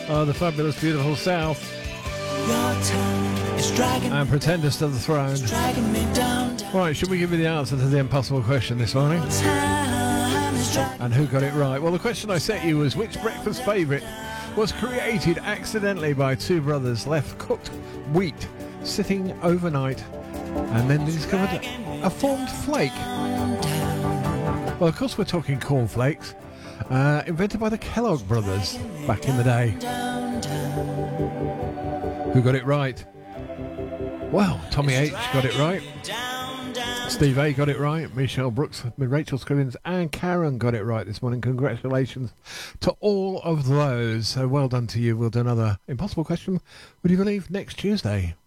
Oh, the fabulous, beautiful South. And Pretenders to the Throne. Right, should we give you the answer to the impossible question this morning? And who got it right? Well, the question I set you was, which breakfast favourite was created accidentally by two brothers, left cooked wheat sitting overnight and then discovered a formed flake? Well, of course we're talking cornflakes, invented by the Kellogg brothers back in the day. Who got it right? Well, Tommy H got it right. Steve A got it right. Michelle Brooks, Rachel Scrivens and Karen got it right this morning. Congratulations to all of those. So well done to you. We'll do another impossible question, would you believe, next Tuesday.